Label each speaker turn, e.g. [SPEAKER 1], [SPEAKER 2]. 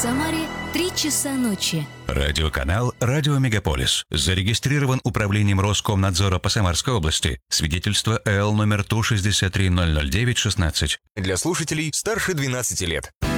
[SPEAKER 1] Самаре 3 часа ночи.
[SPEAKER 2] Радиоканал «Радио Мегаполис». Зарегистрирован управлением Роскомнадзора по Самарской области. Свидетельство ЭЛ номер 163-009-16.
[SPEAKER 3] Для слушателей старше 12 лет.